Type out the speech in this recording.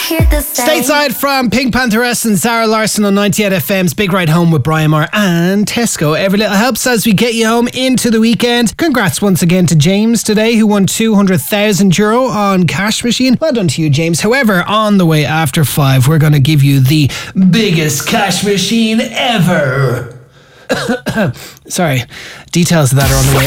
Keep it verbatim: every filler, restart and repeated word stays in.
Stateside from Pink Pantheress and Zara Larson on ninety-eight F M's Big Ride Home with Brian Moore and Tesco. Every little helps as we get you home into the weekend. Congrats once again to James today, who won two hundred thousand euro on Cash Machine. Well done to you, James. However, on the way after five, we're going to give you the biggest cash machine ever. Sorry, details of that are on the way